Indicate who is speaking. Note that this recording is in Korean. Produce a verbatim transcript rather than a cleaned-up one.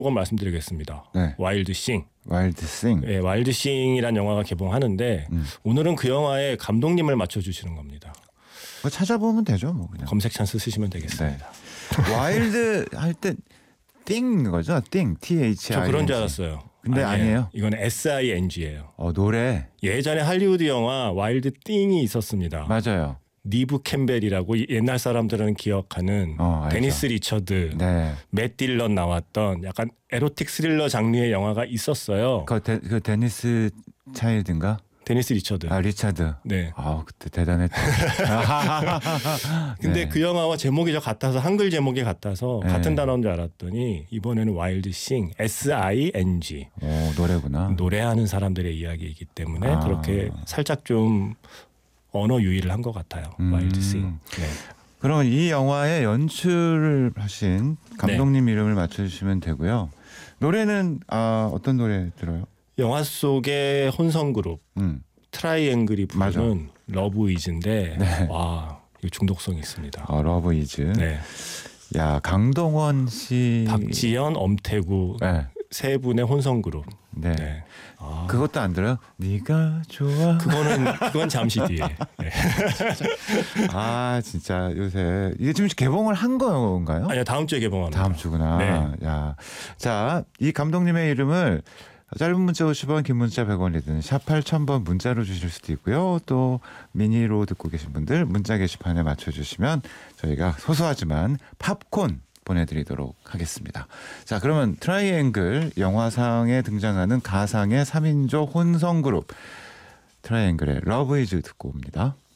Speaker 1: 건 말씀드리겠습니다.
Speaker 2: 네.
Speaker 1: 와일드 싱.
Speaker 2: 와일드 싱.
Speaker 1: 네, 와일드 싱이라는 영화가 개봉하는데
Speaker 2: 음.
Speaker 1: 오늘은 그 영화의 감독님을 맞춰주시는 겁니다.
Speaker 2: 뭐 찾아보면 되죠, 뭐 그냥.
Speaker 1: 검색 찬스 쓰시면 되겠습니다.
Speaker 2: 네. 와일드 할 때 띵 거죠? 띵. T H I N G.
Speaker 1: 저 그런 줄 알았어요.
Speaker 2: 근데 아니에요.
Speaker 1: 이건 S I N G예요.
Speaker 2: 어, 노래.
Speaker 1: 예전에 할리우드 영화 와일드 띵이 있었습니다.
Speaker 2: 맞아요.
Speaker 1: 니브 캠벨이라고 옛날 사람들은 기억하는
Speaker 2: 어, 알죠.
Speaker 1: 데니스 리처드,
Speaker 2: 네.
Speaker 1: 맷 딜런 나왔던 약간 에로틱 스릴러 장르의 영화가 있었어요.
Speaker 2: 그, 데, 그 데니스 차일드인가?
Speaker 1: 데니스 리처드.
Speaker 2: 아, 리차드.
Speaker 1: 네.
Speaker 2: 아, 그때 대단했다.
Speaker 1: 근데
Speaker 2: 네.
Speaker 1: 그 영화와 제목이 저 같아서 한글 제목이 같아서
Speaker 2: 네.
Speaker 1: 같은 단어인 줄 알았더니 이번에는 와일드 싱 S I N G
Speaker 2: 오, 노래구나.
Speaker 1: 노래하는 사람들의 이야기이기 때문에
Speaker 2: 아.
Speaker 1: 그렇게 살짝 좀 언어 유희를 한 것 같아요.
Speaker 2: 음.
Speaker 1: 와일드 싱. 네.
Speaker 2: 그러면 이 영화의 연출을 하신 감독님 이름을 맞춰주시면 되고요. 노래는 아, 어떤 노래 들어요?
Speaker 1: 영화 속의 혼성 그룹
Speaker 2: 음.
Speaker 1: 트라이앵글이 부르는 러브 이즈인데
Speaker 2: 네.
Speaker 1: 와 이거 중독성이 있습니다.
Speaker 2: 어, 러브 이즈.
Speaker 1: 네.
Speaker 2: 야, 강동원 씨.
Speaker 1: 박지연, 엄태구
Speaker 2: 네.
Speaker 1: 세 분의 혼성 그룹.
Speaker 2: 네.
Speaker 1: 네. 아,
Speaker 2: 그것도 안 들어요? 네가 좋아.
Speaker 1: 그거는 그건 잠시 뒤에. 네.
Speaker 2: 아, 진짜 요새 이게 지금 개봉을 한 건가요?
Speaker 1: 아니요 다음 주에 개봉합니다.
Speaker 2: 다음 주구나.
Speaker 1: 네.
Speaker 2: 야, 자, 이 감독님의 이름을 짧은 문자 오십 원, 긴 문자 백 원이든 샵 팔천 번 문자로 주실 수도 있고요. 또 미니로 듣고 계신 분들 문자 게시판에 맞춰주시면 저희가 소소하지만 팝콘 보내드리도록 하겠습니다. 자, 그러면 트라이앵글 영화상에 등장하는 가상의 삼 인조 혼성 그룹 트라이앵글의 러브 이즈 듣고 옵니다.